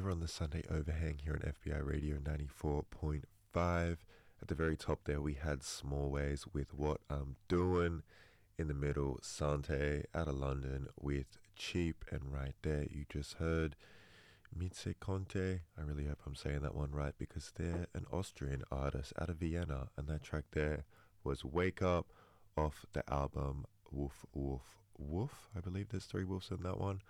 you're on the Sunday Overhang here on FBI Radio 94.5. At the very top there, we had Small Ways with What I'm Doing. In the middle, Sante out of London with Cheap. And right there, you just heard Mitze Conte. I really hope I'm saying that one right because they're an Austrian artist out of Vienna. And that track there was Wake Up off the album Woof Woof Woof. I believe there's 3 wolves in that one.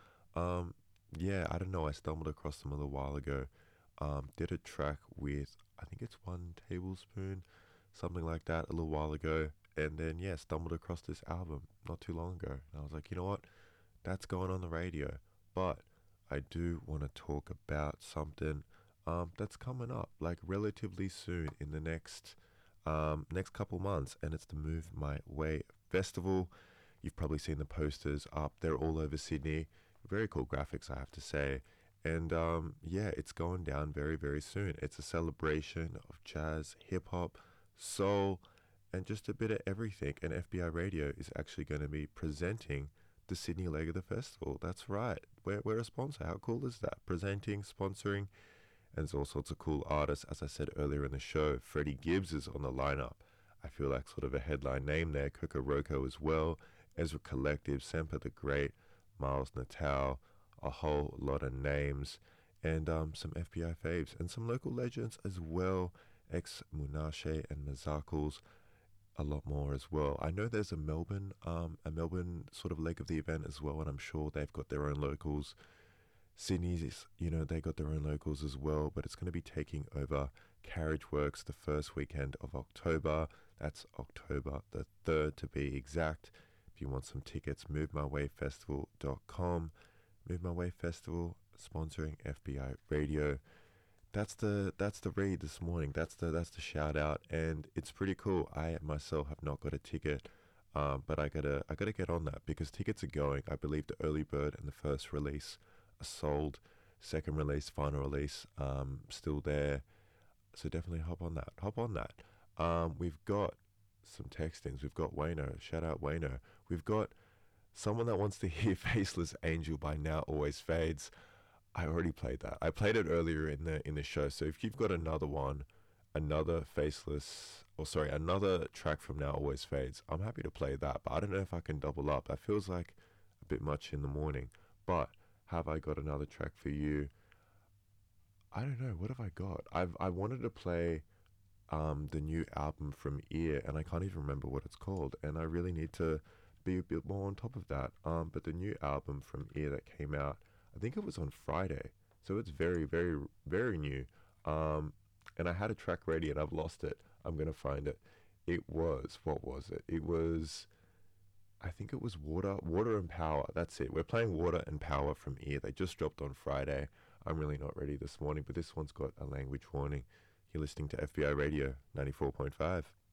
Yeah, I don't know. I stumbled across them a little while ago. Did a track with, I think it's 1 tablespoon, something like that, a little while ago. And then, yeah, stumbled across this album not too long ago. And I was like, you know what? That's going on the radio. But I do want to talk about something that's coming up, like relatively soon in the next couple months. And it's the Move My Way Festival. You've probably seen the posters up. They're all over Sydney. Very cool graphics, I have to say. And yeah, it's going down very, very soon. It's a celebration of jazz, hip-hop, soul, and just a bit of everything. And FBI Radio is actually going to be presenting the Sydney leg of the festival. That's right. We're a sponsor. How cool is that? Presenting, sponsoring, and there's all sorts of cool artists. As I said earlier in the show, Freddie Gibbs is on the lineup. I feel like sort of a headline name there. Kokoroko as well. Ezra Collective, Semper the Great, Miles Natal, a whole lot of names, and some FBI faves, and some local legends as well, ex-Munashe and Mazakals, a lot more as well. I know there's a Melbourne sort of leg of the event as well, and I'm sure they've got their own locals. Sydney's, they got their own locals as well, but it's going to be taking over Carriage Works the first weekend of October. That's October the 3rd to be exact. If you want some tickets, movemywayfestival.com. Move My Way Festival sponsoring FBI Radio. That's the read this morning. That's the shout out, and it's pretty cool. I myself have not got a ticket, but I gotta get on that because tickets are going. I believe the early bird and the first release are sold. Second release, final release, still there. So definitely hop on that. We've got some textings. We've got Wayno. Shout out Wayno. We've got someone that wants to hear Faceless Angel by Now Always Fades. I already played that. I played it earlier in the show. So if you've got another track from Now Always Fades, I'm happy to play that. But I don't know if I can double up. That feels like a bit much in the morning. But have I got another track for you? I don't know. What have I got? I wanted to play the new album from Ear, and I can't even remember what it's called, and I really need to be a bit more on top of that. But the new album from Ear that came out, I think it was on Friday, so it's very, very, very new. And I had a track ready and I've lost it. I'm gonna find it. What was it? I think it was Water and Power. That's it. We're playing Water and Power from Ear. They just dropped on Friday. I'm really not ready this morning, but this one's got a language warning. You're listening to FBI Radio 94.5.